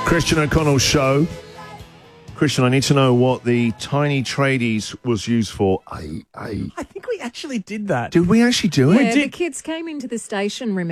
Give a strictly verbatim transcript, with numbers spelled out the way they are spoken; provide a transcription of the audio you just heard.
Christian O'Connell Show. Christian, I need to know what the tiny tradies was used for. I, I, I think we actually did that. did we actually do it? Yeah, did. the kids came into the station, remember?